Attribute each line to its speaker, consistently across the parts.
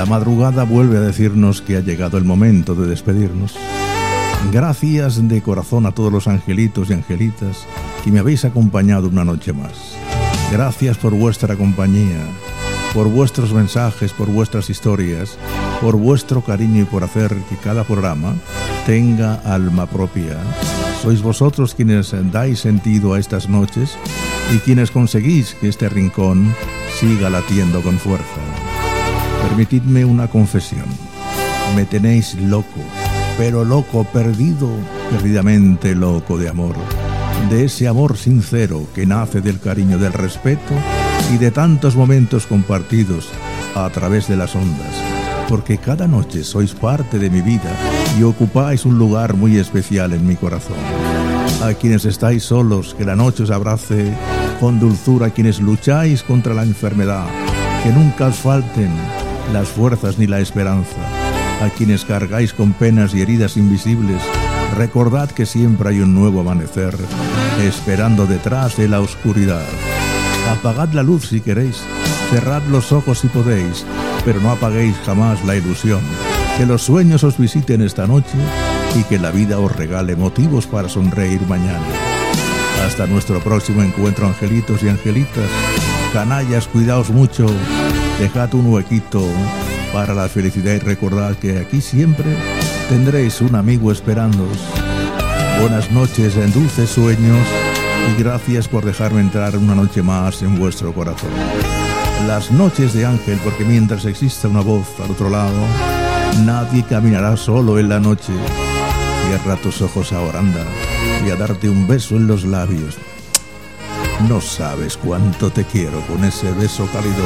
Speaker 1: La madrugada vuelve a decirnos que ha llegado el momento de despedirnos. Gracias de corazón a todos los angelitos y angelitas que me habéis acompañado una noche más. Gracias por vuestra compañía, por vuestros mensajes, por vuestras historias, por vuestro cariño y por hacer que cada programa tenga alma propia. Sois vosotros quienes dais sentido a estas noches y quienes conseguís que este rincón siga latiendo con fuerza. Permitidme una confesión. Me tenéis loco, pero loco, perdidamente loco de amor. De ese amor sincero que nace del cariño, del respeto y de tantos momentos compartidos a través de las ondas. Porque cada noche sois parte de mi vida y ocupáis un lugar muy especial en mi corazón. A quienes estáis solos, que la noche os abrace con dulzura. A quienes lucháis contra la enfermedad, que nunca os falten las fuerzas ni la esperanza. A quienes cargáis con penas y heridas invisibles, recordad que siempre hay un nuevo amanecer esperando detrás de la oscuridad. Apagad la luz si queréis, cerrad los ojos si podéis, pero no apaguéis jamás la ilusión. Que los sueños os visiten esta noche y que la vida os regale motivos para sonreír mañana. Hasta nuestro próximo encuentro, angelitos y angelitas. Canallas, cuidaos mucho, dejad un huequito para la felicidad y recordad que aquí siempre tendréis un amigo esperándoos. Buenas noches, en dulces sueños, y gracias por dejarme entrar una noche más en vuestro corazón. Las noches de Ángel, porque mientras exista una voz al otro lado, nadie caminará solo en la noche. Cierra tus ojos ahora, anda, y a darte un beso en los labios. No sabes cuánto te quiero con ese beso cálido.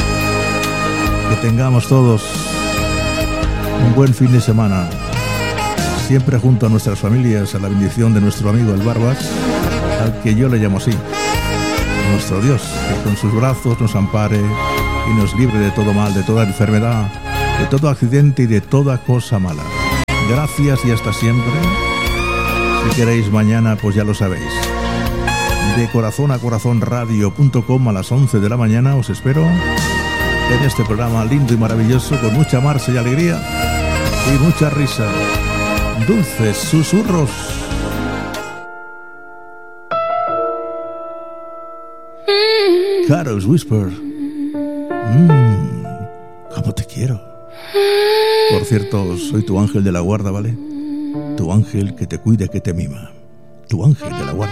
Speaker 1: Que tengamos todos un buen fin de semana, siempre junto a nuestras familias, a la bendición de nuestro amigo el Barbas, al que yo le llamo así, nuestro Dios, que con sus brazos nos ampare y nos libre de todo mal, de toda enfermedad, de todo accidente y de toda cosa mala. Gracias y hasta siempre. Si queréis mañana, pues ya lo sabéis. De corazón a corazón radio.com a las 11 de la mañana os espero en este programa lindo y maravilloso, con mucha marcha y alegría y mucha risa. Dulces susurros. Carol's Whisper. ¿Cómo te quiero? Por cierto, soy tu ángel de la guarda, ¿vale? Tu ángel que te cuida, que te mima. Tu ángel de la guarda.